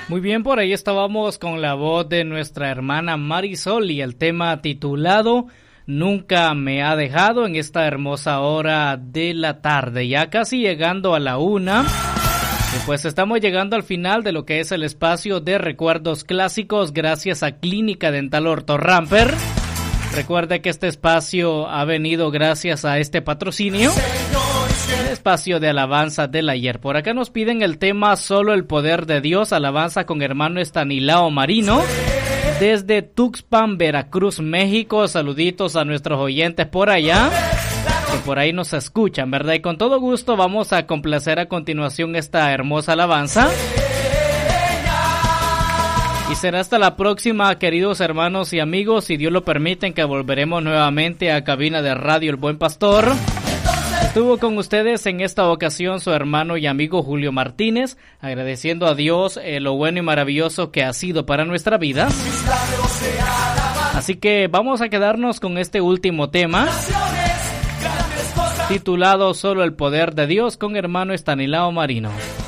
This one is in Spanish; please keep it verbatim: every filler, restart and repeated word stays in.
Muy bien, por ahí estábamos con la voz de nuestra hermana Marisol y el tema titulado Nunca me ha dejado en esta hermosa hora de la tarde, ya casi llegando a la una. Y pues estamos llegando al final de lo que es el espacio de recuerdos clásicos gracias a Clínica Dental Orto Ramper. Recuerde que este espacio ha venido gracias a este patrocinio. El espacio de alabanza del ayer. Por acá nos piden el tema Solo el Poder de Dios, alabanza con hermano Estanilao Marino. Desde Tuxpan, Veracruz, México. Saluditos a nuestros oyentes por allá, que por ahí nos escuchan, ¿verdad? Y con todo gusto vamos a complacer a continuación esta hermosa alabanza. Y será hasta la próxima, queridos hermanos y amigos, si Dios lo permite, que volveremos nuevamente a cabina de Radio El Buen Pastor. Estuvo con ustedes en esta ocasión su hermano y amigo Julio Martínez, agradeciendo a Dios eh, lo bueno y maravilloso que ha sido para nuestra vida. Así que vamos a quedarnos con este último tema, titulado Solo el Poder de Dios, con hermano Estanilao Marino.